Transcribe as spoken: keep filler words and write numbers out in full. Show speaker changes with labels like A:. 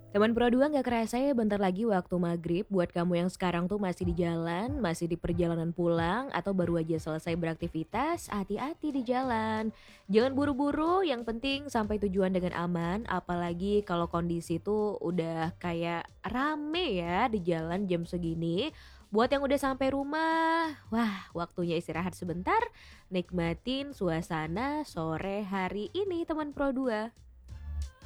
A: Teman Pro dua nggak kerasa ya bentar lagi waktu maghrib buat kamu yang sekarang tuh masih di jalan, masih di perjalanan pulang, atau baru aja selesai beraktivitas, hati-hati di jalan. Jangan buru-buru, yang penting sampai tujuan dengan aman, apalagi kalau kondisi tuh udah kayak rame ya di jalan jam segini. Buat yang udah sampai rumah, wah waktunya istirahat sebentar, nikmatin suasana sore hari ini teman Pro dua.